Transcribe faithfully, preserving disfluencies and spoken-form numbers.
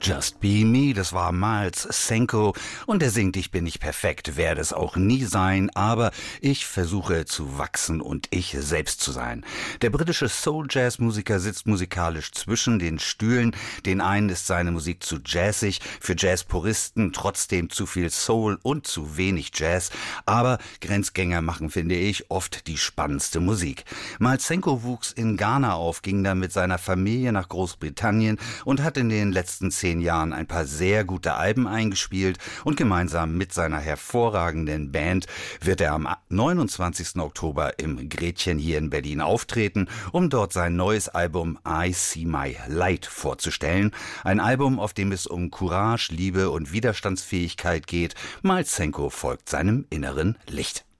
Just Be Me, das war Miles Senko und er singt Ich bin nicht perfekt, werde es auch nie sein, aber ich versuche zu wachsen und ich selbst zu sein. Der britische Soul-Jazz-Musiker sitzt musikalisch zwischen den Stühlen, den einen ist seine Musik zu jazzig, für Jazz-Puristen trotzdem zu viel Soul und zu wenig Jazz, aber Grenzgänger machen, finde ich, oft die spannendste Musik. Miles Senko wuchs in Ghana auf, ging dann mit seiner Familie nach Großbritannien und hat in den letzten zehn Jahren ein paar sehr gute Alben eingespielt und gemeinsam mit seiner hervorragenden Band wird er am neunundzwanzigsten Oktober im Gretchen hier in Berlin auftreten, um dort sein neues Album I See My Light vorzustellen. Ein Album, auf dem es um Courage, Liebe und Widerstandsfähigkeit geht. Miles Senko folgt seinem inneren Licht.